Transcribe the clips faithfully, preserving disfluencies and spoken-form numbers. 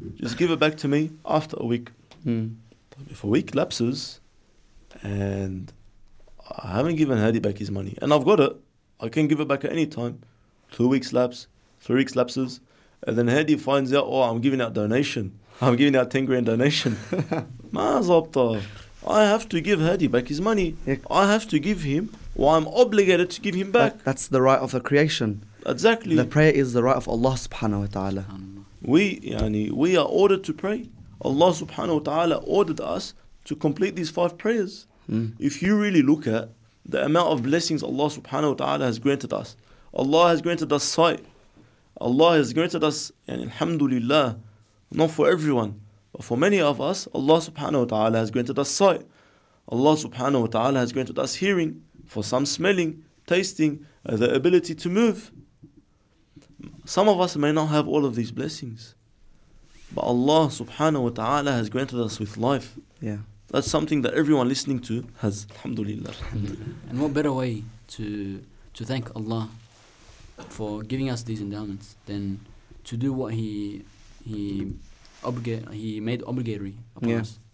Just give it back to me after a week. Mm. If a week lapses and I haven't given Hadi back his money and I've got it, I can give it back at any time. Two weeks lapse, three weeks lapses, and then Hadi finds out, oh, I'm giving out donation. I'm giving out ten grand donation. Ma zabta. I have to give Hadi back his money. Yeah. I have to give him, or I'm obligated to give him back. That, that's the right of the creation. Exactly. The prayer is the right of Allah subhanahu wa ta'ala. We, yani, we are ordered to pray. Allah subhanahu wa ta'ala ordered us to complete these five prayers. Mm. If you really look at the amount of blessings Allah subhanahu wa ta'ala has granted us, Allah has granted us sight. Allah has granted us, yani, alhamdulillah, not for everyone, but for many of us, Allah subhanahu wa ta'ala has granted us sight. Allah subhanahu wa ta'ala has granted us hearing, for some smelling, tasting, uh, the ability to move. Some of us may not have all of these blessings, but Allah subhanahu wa ta'ala has granted us with life. Yeah. That's something that everyone listening to has, alhamdulillah. And what better way to to thank Allah for giving us these endowments than to do what He He obligate He made obligatory upon Yeah. us.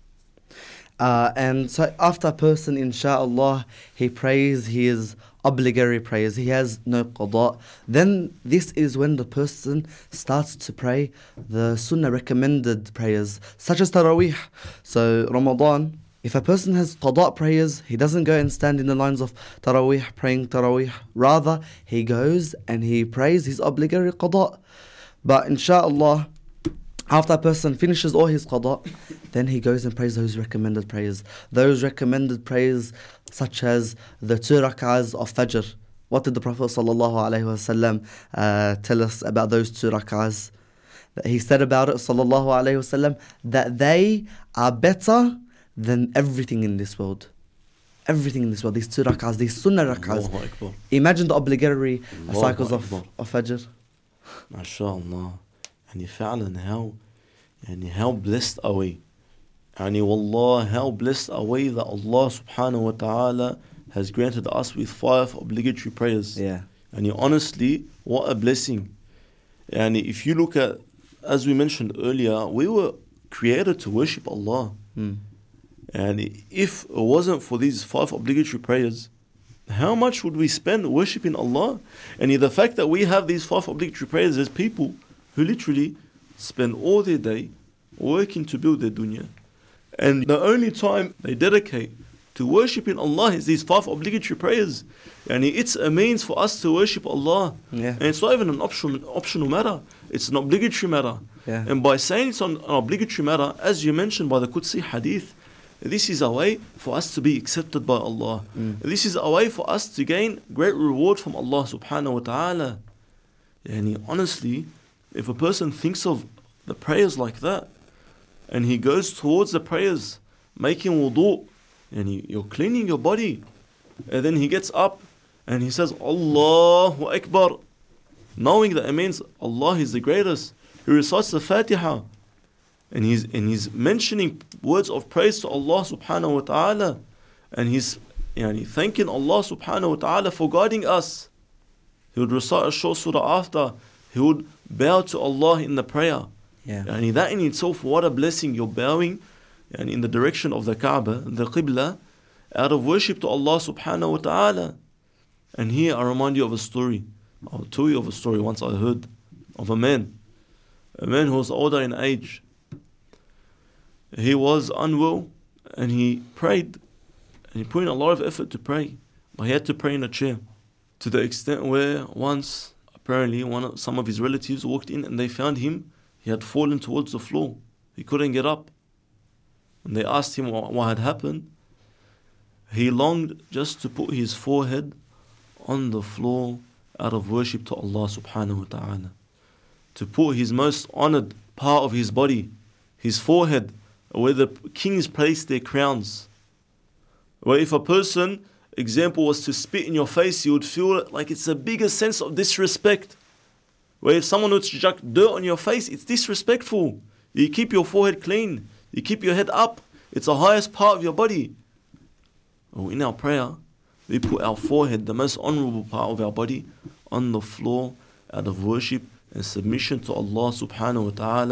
Uh, and so after a person, inshallah, he prays his obligatory prayers, he has no qada, then this is when the person starts to pray the sunnah recommended prayers, such as Taraweeh. So Ramadan, if a person has qada prayers, he doesn't go and stand in the lines of Taraweeh, praying Taraweeh. Rather, he goes and he prays his obligatory qada. But inshallah, after a person finishes all his qada, then he goes and prays those recommended prayers. Those recommended prayers such as the two rak'ahs of Fajr. What did the Prophet sallallahu alaihi wasallam uh, tell us about those two rak'ahs? That he said about it, sallallahu alaihi wasallam, that they are better than everything in this world. Everything in this world, these two rak'ahs, these sunnah rak'ahs. Allahu Akbar. Imagine the obligatory Allahu cycles of, Akbar. of Fajr. MashaAllah. And فعلا how and how blessed are we? And wallah, how blessed are we that Allah subhanahu wa ta'ala has granted us with five obligatory prayers. Yeah. And honestly, what a blessing. And if you look at, as we mentioned earlier, we were created to worship Allah. Mm. And if it wasn't for these five obligatory prayers, how much would we spend worshipping Allah? And the fact that we have these five obligatory prayers, there's people who literally spend all their day working to build their dunya. And the only time they dedicate to worshipping Allah is these five obligatory prayers. And it's a means for us to worship Allah. Yeah. And it's not even an optional, optional matter. It's an obligatory matter. Yeah. And by saying it's an, an obligatory matter, as you mentioned by the Qudsi hadith, this is a way for us to be accepted by Allah. Mm. This is a way for us to gain great reward from Allah subhanahu wa ta'ala. And honestly, if a person thinks of the prayers like that, and he goes towards the prayers, making wudu, and he, you're cleaning your body, and then he gets up and he says, Allahu Akbar, knowing that it means Allah is the greatest. He recites the Fatiha, and he's, and he's mentioning words of praise to Allah subhanahu wa ta'ala, and he's yani, thanking Allah subhanahu wa ta'ala for guiding us. He would recite a short surah after. He would bow to Allah in the prayer. Yeah. And that in itself, what a blessing. You're bowing and in the direction of the Kaaba, the Qibla, out of worship to Allah subhanahu wa ta'ala. And here I remind you of a story. I'll tell you of a story once I heard of a man. A man who was older in age. He was unwell and he prayed. And he put in a lot of effort to pray. But he had to pray in a chair. To the extent where once, apparently, one of, some of his relatives walked in and they found him. He had fallen towards the floor. He couldn't get up. And they asked him what, what had happened. He longed just to put his forehead on the floor out of worship to Allah subhanahu wa ta'ala. To put his most honored part of his body, his forehead, where the kings place their crowns. Where if a person, example, was to spit in your face, you would feel like it's a bigger sense of disrespect. Where if someone would chuck dirt on your face, it's disrespectful. You keep your forehead clean. You keep your head up. It's the highest part of your body. Oh, in our prayer, we put our forehead, the most honorable part of our body, on the floor out of worship and submission to Allah subhanahu wa ta'ala.